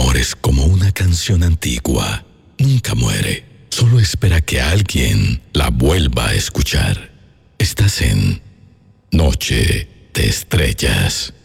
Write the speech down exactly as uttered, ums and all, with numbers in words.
amor es como una canción antigua. Nunca muere. Solo espera que alguien la vuelva a escuchar. Estás en Noche de Estrellas.